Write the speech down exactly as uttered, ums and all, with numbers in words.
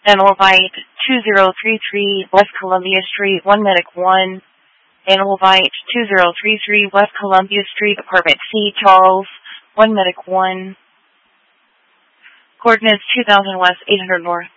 Animal Bite two zero three three West Columbia Street, one Medic one. Animal Bite two zero three three West Columbia Street, Apartment C, Charles, one Medic one. Coordinates two thousand West, eight hundred North.